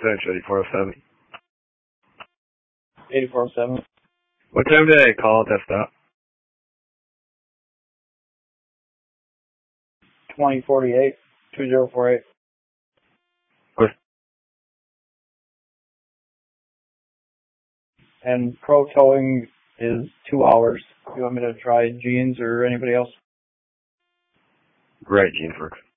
Cinch 8407. 8407. What time did I call at that stop? 2048. 2048. And pro towing is 2 hours. Do you want me to try Jeans or anybody else? Right, Jeans works.